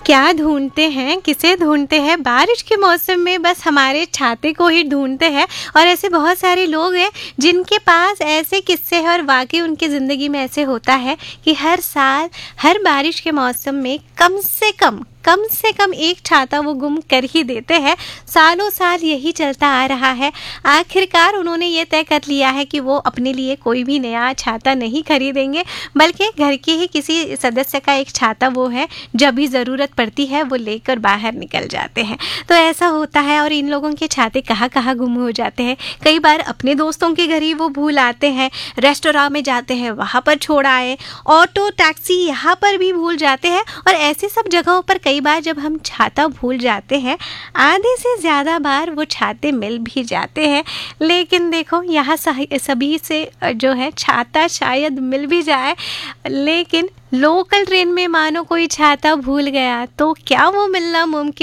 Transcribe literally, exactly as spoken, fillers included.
क्या ढूंढते हैं, किसे ढूंढते हैं? बारिश के मौसम में बस हमारे छाते को ही ढूंढते हैं। और ऐसे बहुत सारे लोग हैं जिनके पास ऐसे किस्से हैं और वाकई उनकी ज़िंदगी में ऐसे होता है कि हर साल हर बारिश के मौसम में कम से कम कम से कम एक छाता वो गुम कर ही देते हैं। सालों साल यही चलता आ रहा है। आखिरकार उन्होंने ये तय कर लिया है कि वो अपने लिए कोई भी नया छाता नहीं खरीदेंगे, बल्कि घर के ही किसी सदस्य का एक छाता वो है, जब भी ज़रूरत पड़ती है वो लेकर बाहर निकल जाते हैं। तो ऐसा होता है और इन लोगों के छाते कहाँ कहाँ गुम हो जाते हैं। कई बार अपने दोस्तों के घर ही वो भूल आते हैं, रेस्टोरेंट में जाते हैं वहाँ पर छोड़ आए, ऑटो टैक्सी यहाँ पर भी भूल जाते हैं। और ऐसी सब जगहों पर कई बार जब हम छाता भूल जाते हैं, आधे से ज़्यादा बार वो छाते मिल भी जाते हैं। लेकिन देखो, यहाँ सभी से जो है छाता शायद मिल भी जाए, लेकिन लोकल ट्रेन में मानो कोई छाता भूल गया तो क्या वो मिलना मुमकिन